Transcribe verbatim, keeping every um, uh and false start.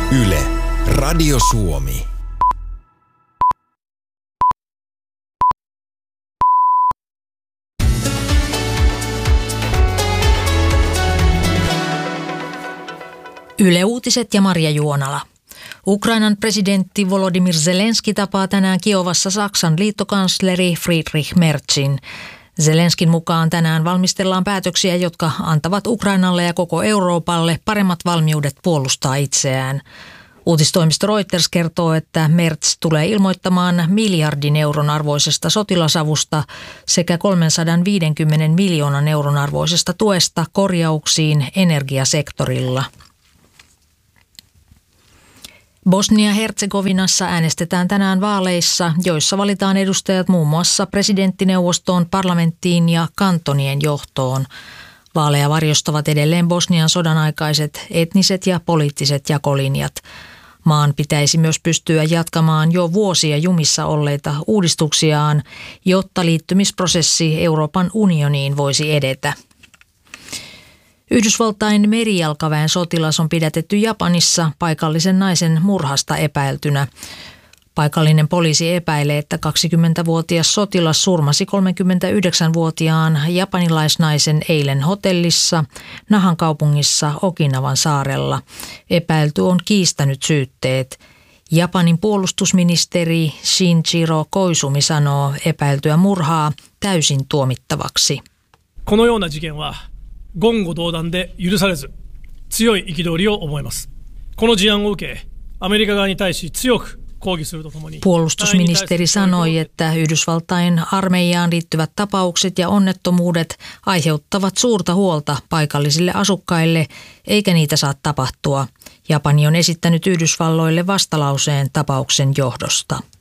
Yle, Radio Suomi. Yle Uutiset ja Marja Juonala. Ukrainan presidentti Volodymyr Zelenski tapaa tänään Kiovassa Saksan liittokansleri Friedrich Merzin. Zelenskin mukaan tänään valmistellaan päätöksiä, jotka antavat Ukrainalle ja koko Euroopalle paremmat valmiudet puolustaa itseään. Uutistoimisto Reuters kertoo, että Merz tulee ilmoittamaan miljardin euron arvoisesta sotilasavusta sekä kolmesataaviisikymmentä miljoonan euron arvoisesta tuesta korjauksiin energiasektorilla. Bosnia-Herzegovinassa äänestetään tänään vaaleissa, joissa valitaan edustajat muun muassa presidenttineuvostoon, parlamenttiin ja kantonien johtoon. Vaaleja varjostavat edelleen Bosnian sodan aikaiset etniset ja poliittiset jakolinjat. Maan pitäisi myös pystyä jatkamaan jo vuosia jumissa olleita uudistuksiaan, jotta liittymisprosessi Euroopan unioniin voisi edetä. Yhdysvaltain merijalkaväen sotilas on pidätetty Japanissa paikallisen naisen murhasta epäiltynä. Paikallinen poliisi epäilee, että kaksikymmentävuotias sotilas surmasi kolmekymmentäyhdeksänvuotiaan japanilaisnaisen eilen hotellissa Nahan kaupungissa Okinawan saarella. Epäilty on kiistänyt syytteet. Japanin puolustusministeri Shinjiro Koizumi sanoo epäiltyä murhaa täysin tuomittavaksi. このような事件は言語道断で許されず強い憤りを覚えます。この事案を受け、アメリカ側に対し強く抗議するとともに。 Puolustusministeri sanoi, että Yhdysvaltain armeijaan liittyvät tapaukset ja onnettomuudet aiheuttavat suurta huolta paikallisille asukkaille, eikä niitä saa tapahtua. Japani on esittänyt Yhdysvalloille vastalauseen tapauksen johdosta.